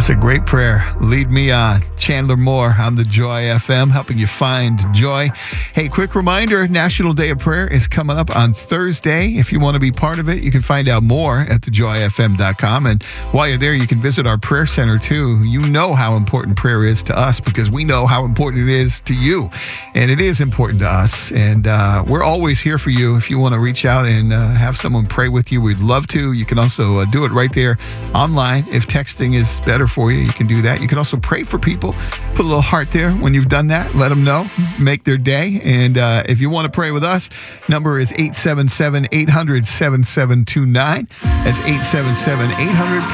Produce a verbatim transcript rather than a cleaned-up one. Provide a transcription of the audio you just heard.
a great prayer. Lead me on. Chandler Moore on the Joy F M, helping you find joy. Hey, quick reminder, National Day of Prayer is coming up on Thursday. If you want to be part of it, you can find out more at the joy f m dot com. And while you're there, you can visit our prayer center too. You know how important prayer is to us because we know how important it is to you. And it is important to us. And uh, we're always here for you. If you want to reach out and uh, have someone pray with you, we'd love to. You can also uh, do it right there online. If texting is better for you, you can do that. You can also pray for people. Put a little heart there when you've done that. Let them know. Make their day. And uh, if you want to pray with us, number is eight seven seven, eight hundred, seven seven two nine. That's eight seven seven, eight hundred